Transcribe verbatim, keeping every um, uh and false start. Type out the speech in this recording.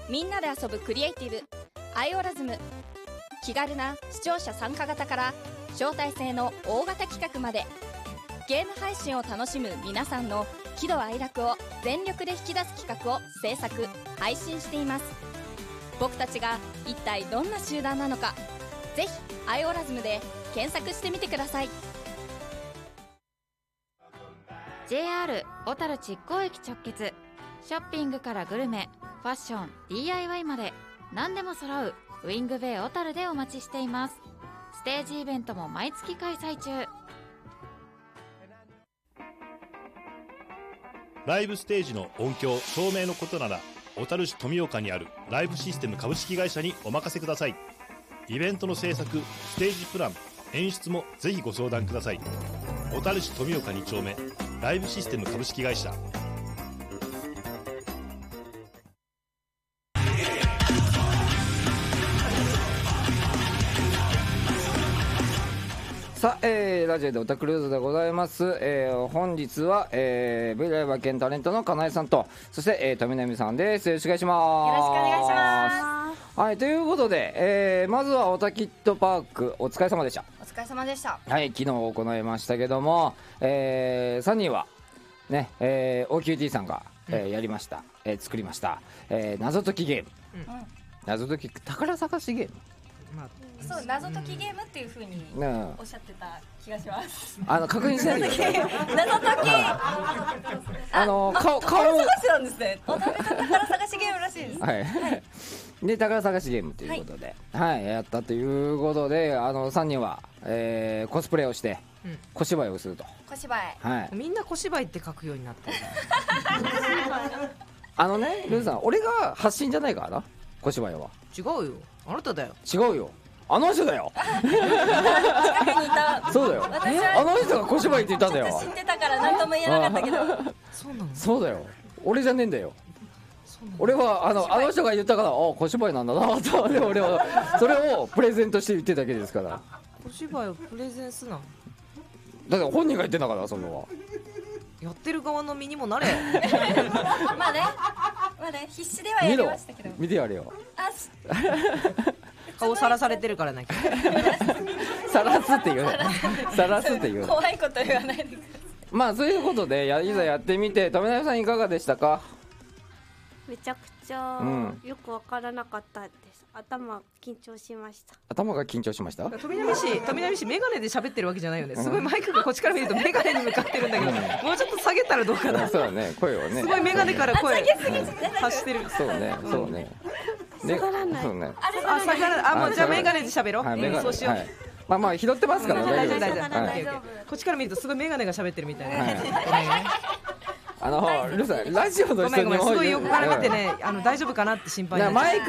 みんなで遊ぶクリエイティブアイオラズム、気軽な視聴者参加型から招待制の大型企画まで、ゲーム配信を楽しむ皆さんの喜怒哀楽を全力で引き出す企画を制作配信しています。僕たちが一体どんな集団なのか、ぜひアイオラズムで検索してみてください。 ジェイアール 小樽築港駅直結、ショッピングからグルメ、ファッション、 ディーアイワイ まで何でも揃うウィングベイ小樽でお待ちしています。ステージイベントも毎月開催中。 ライブステージの音響照明のことなら、小樽市富岡にあるライブシステム株式会社にお任せください。イベントの制作、ステージプラン、演出もぜひご相談ください。小樽市富岡に丁目ライブシステム株式会社。 さあ、えー、ラジオでオタクルーズでございます。えー、本日は、えー、V ライバー兼タレントのかなえさんと、そして、えー、富波さんです。よろしくお願いします。 よろしくお願いします。 はい、ということで、えー、まずはオタキッドパークお疲れ様でした。 お疲れ様でした。 はい、昨日行いましたけども、えー、さんにんはね、えー、オーキューティー さんが、えー、やりました、えー、作りました、えー、謎解きゲーム、うん、謎解き宝探しゲーム、 まあ、そう、謎解きゲームっていう風におっしゃってた気がします。 あの確認しないでください。 謎解きあの顔顔宝探しなんですね。お宝探しゲームらしいです。 はい、はい、で宝探しゲームということで、はい、はい、やったということで、あのさんにんは、えー、コスプレをして小芝居をすると。 小芝居、 はい、 みんな小芝居って書くようになってる。 あのね、ルーさん、俺が発信じゃないからな、小芝居は。 違うよ、あなただよ。 違うよ、あの人だよ。 近くにいた。 そうだよ、あの人が小芝居って言ったんだよ。 ちょっと知ってたから何とも言えなかったけど。 そうなの。 そうだよ、俺じゃねえんだよ。俺はあのあの人が言ったから、あ、小芝居なんだなと。で俺はそれをプレゼントして言ってるだけですから。 小芝居をプレゼンすな。 だって本人が言ってんだから、それは。 やってる側の身にもなれ。 まあね、まあね、必死ではやりましたけど。 見てやれよ。 あ、 顔さらされてるからな。 さらすって言うね。さらすって言う。 怖いこと言わないでください。 まあそういうことで、やいざやってみて、富永さんいかがでしたか？ めちゃくちゃよくわからなかったです。頭緊張しました。 頭が緊張しました。 富永氏、富永氏メガネで喋ってるわけじゃないよね。すごいマイクがこっちから見るとメガネに向かってるんだけど、うん、もうちょっと下げたらどうかな。 そうだね、声をね。 すごいメガネから声発してる。 そうね、そうね。 下がらない。 そうね。 あ、下がらない。あ、もうじゃあメガネで喋ろう。 はい、メガネ。 そうしよう。 まあまあ拾ってますからね。 大丈夫大丈夫大丈夫。こっちから見るとすごいメガネが喋ってるみたいな。 あのルーさん、ラジオの人にもごめんごめん、すごい横から見てね、あの大丈夫かなって心配になっちゃう。